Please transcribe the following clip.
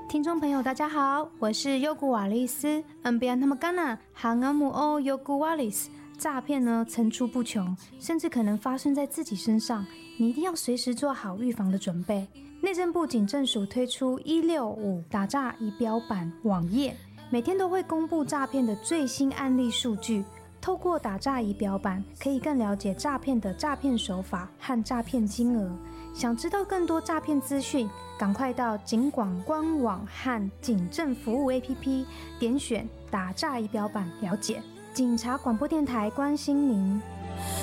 听众朋友大家好，我是优古瓦利斯。Ambian Hamagana Hangamu O Yogu Walis。诈骗呢层出不穷，甚至可能发生在自己身上，你一定要随时做好预防的准备。内政部警政署推出165打诈仪表板网页，每天都会公布诈骗的最新案例数据。透过打诈仪表板，可以更了解诈骗的诈骗手法和诈骗金额。想知道更多诈骗资讯，赶快到警广官网和警政服务 APP 点选打诈仪表板了解。警察广播电台关心您。